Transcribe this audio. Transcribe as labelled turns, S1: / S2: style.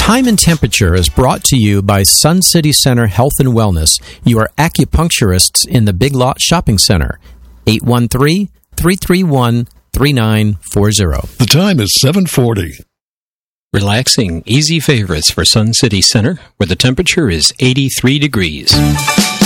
S1: Time and Temperature is brought to you by Sun City Center Health and Wellness, your acupuncturists in the Big Lot Shopping Center. 813-331-3940.
S2: The time is 7:40.
S3: Relaxing, easy favorites for Sun City Center, where the temperature is 83 degrees.